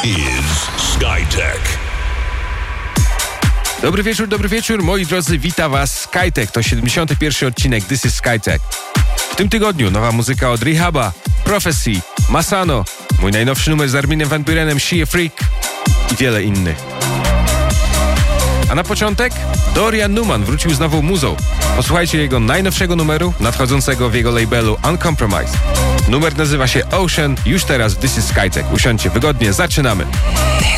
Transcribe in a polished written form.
is Skytech. Dobry wieczór, moi drodzy, wita was Skytech, to 71. odcinek This is Skytech. W tym tygodniu nowa muzyka od Rehaba, Prophecy, Masano, mój najnowszy numer z Arminem van Burenem, She a Freak i wiele innych. A na początek Dorian Newman wrócił z nową muzą. Posłuchajcie jego najnowszego numeru, nadchodzącego w jego labelu Uncompromised. Numer nazywa się Ocean, już teraz This is Skytech. Usiądźcie wygodnie, zaczynamy.